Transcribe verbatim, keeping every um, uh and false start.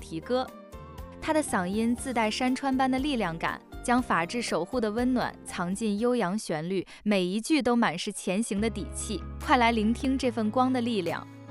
题歌。他的嗓音自带山川般的力量感，将法治守护的温暖藏进悠扬旋律，每一句都满是前行的底气。快来聆听这份光的力量。